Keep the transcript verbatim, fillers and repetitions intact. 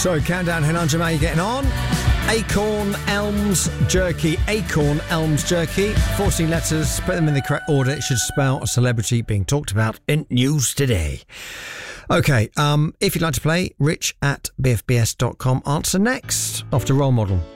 So, countdown, Henanjam, how are you getting on? Acorn Elms Jerky. Acorn Elms Jerky. fourteen letters. Put them in the correct order. It should spell a celebrity being talked about in news today. Okay, um, if you'd like to play, rich at b f b s dot com. Answer next after Role Model.